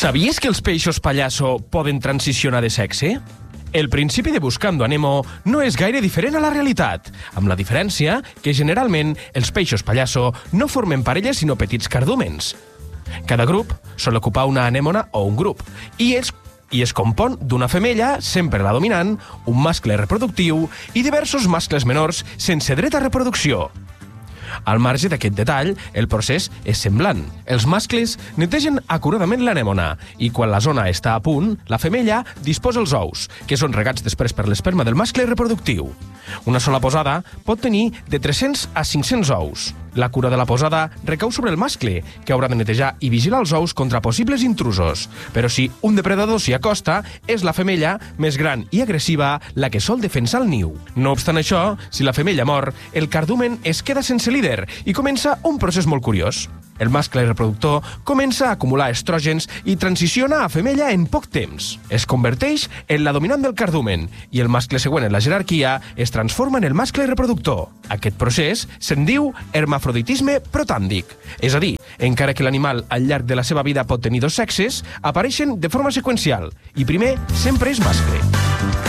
Sabies que els peixos pallasso poden transicionar de sexe? El principi de Buscando a Nemo no és gaire diferent a la realitat, amb la diferència que generalment els peixos pallasso no formen parelles sinó petits cardúmens. Cada grup sol ocupar una anèmona o un grup, i es compon d'una femella, sempre la dominant, un mascle reproductiu i diversos mascles menors sense dret a reproducció. Al marge d'aquest detall, el procés és semblant. Els mascles netegen acuradament l'anèmona i quan la zona està a punt, la femella disposa els ous, que són regats després per l'esperma del mascle reproductiu. Una sola posada pot tenir de 300 a 500 ous. La cura de la posada recau sobre el mascle, que haurà de netejar i vigilar els ous contra possibles intrusos. Però si un depredador s'hi acosta, és la femella, més gran i agressiva, la que sol defensar el niu. No obstant això, si la femella mor, el cardumen es queda sense líder i comença un procés molt curiós. El mascle reproductor comença a acumular estrògens i transiciona a femella en poc temps. Es converteix en la dominant del cardumen i el mascle següent en la jerarquia es transforma en el mascle reproductor. Aquest procés se'n diu hermafroditisme protàndic. És a dir, encara que l'animal al llarg de la seva vida pot tenir dos sexes, apareixen de forma seqüencial i primer sempre és mascle.